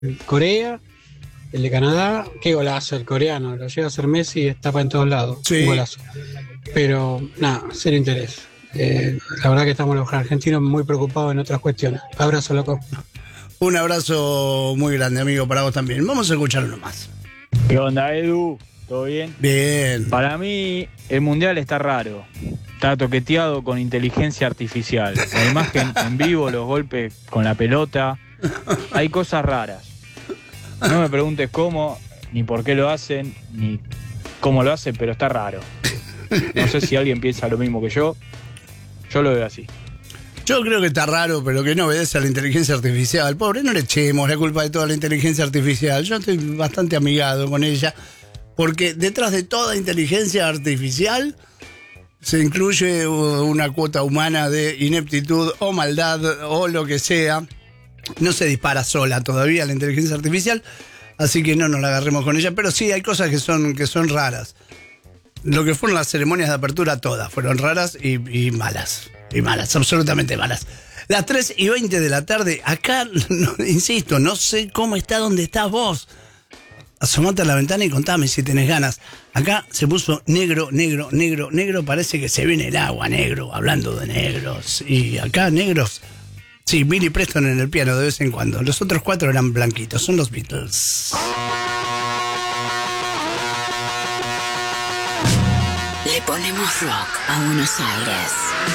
Corea, el de Canadá, qué golazo el coreano, lo llega a hacer Messi y está en todos lados, Sí. un golazo. Pero nada, cero interés. La verdad que estamos los argentinos muy preocupados en otras cuestiones. Abrazo, loco. Un abrazo muy grande, amigo, para vos también. Vamos a escuchar uno más. ¿Qué onda, Edu? ¿Todo bien? Bien. Para mí, el mundial está raro. Está toqueteado con inteligencia artificial. La imagen en vivo, los golpes con la pelota. Hay cosas raras. No me preguntes cómo, ni por qué lo hacen, ni cómo lo hacen, pero está raro. No sé si alguien piensa lo mismo que yo. Yo lo veo así. Yo creo que está raro, pero que no obedece a la inteligencia artificial. Pobre, no le echemos la culpa de toda la inteligencia artificial. Yo estoy bastante amigado con ella, porque detrás de toda inteligencia artificial se incluye una cuota humana de ineptitud o maldad o lo que sea. No se dispara sola todavía la inteligencia artificial, así que no nos la agarremos con ella. Pero sí, hay cosas que son raras. Lo que fueron las ceremonias de apertura todas fueron raras y malas. Y malas, absolutamente malas. Las 3:20 de la tarde, acá, insisto, no sé cómo está, dónde estás vos. Asomate a la ventana y contame si tenés ganas. Acá se puso negro, negro, negro, negro. Parece que se viene el agua, negro, hablando de negros. Y acá, negros. Sí, Billy Preston en el piano de vez en cuando. Los otros 4 eran blanquitos, son los Beatles. Le ponemos rock a Buenos Aires.